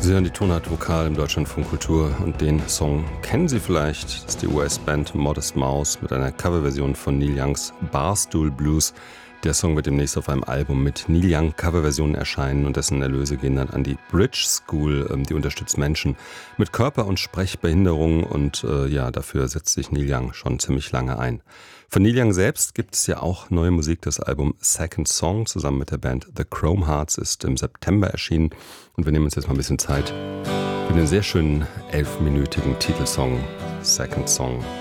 Sie hören die Tonart Vokal im Deutschlandfunk Kultur und den Song kennen Sie vielleicht. Das ist die US-Band Modest Mouse mit einer Coverversion von Neil Youngs Barstool Blues. Der Song wird demnächst auf einem Album mit Neil Young Coverversionen erscheinen und dessen Erlöse gehen dann an die Bridge School. Die unterstützt Menschen mit Körper- und Sprechbehinderungen und dafür setzt sich Neil Young schon ziemlich lange ein. Von Neil Young selbst gibt es ja auch neue Musik. Das Album Second Song zusammen mit der Band The Chrome Hearts ist im September erschienen und wir nehmen uns jetzt mal ein bisschen Zeit für den sehr schönen 11-minütigen Titelsong Second Song.